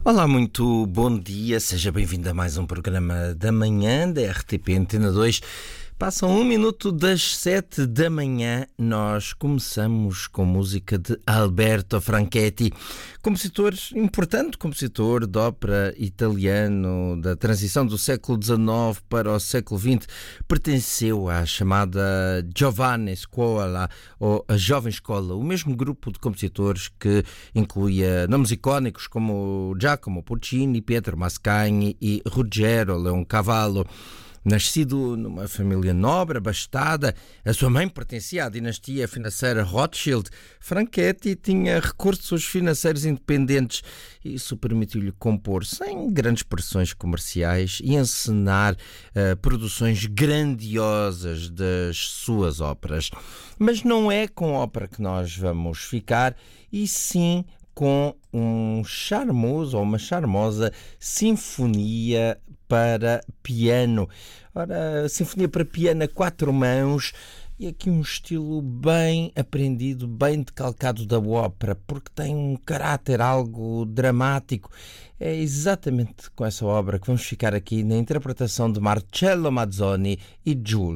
Olá, muito bom dia, seja bem-vindo a mais um programa da manhã da RTP Antena 2. Passam 1 minuto das 7 da manhã, nós começamos com música de Alberto Franchetti, compositor importante, compositor de ópera italiano da transição do século XIX para o século XX, pertenceu à chamada Giovane Scuola, ou a Jovem Escola, o mesmo grupo de compositores que incluía nomes icónicos como Giacomo Puccini, Pietro Mascagni e Ruggero Leoncavallo. Nascido numa família nobre, abastada, a sua mãe pertencia à dinastia financeira Rothschild. Franchetti tinha recursos financeiros independentes e isso permitiu-lhe compor sem grandes pressões comerciais e encenar produções grandiosas das suas óperas. Mas não é com ópera que nós vamos ficar, e sim com um charmoso ou uma charmosa sinfonia para piano. Ora, sinfonia para piano a 4 mãos, e aqui um estilo bem aprendido, bem decalcado da ópera, porque tem um caráter algo dramático. É exatamente com essa obra que vamos ficar aqui na interpretação de Marcello Mazzoni e Giulio